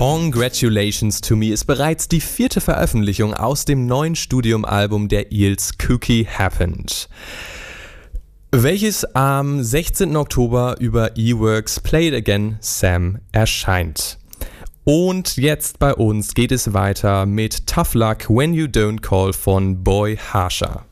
Congratulations to Me ist bereits die 4. Veröffentlichung aus dem neuen Studiumalbum der Eels Cookie Happened, welches am 16. Oktober über eWorks Play It Again Sam erscheint. Und jetzt bei uns geht es weiter mit Tough Luck When You Don't Call von Boy Harsha.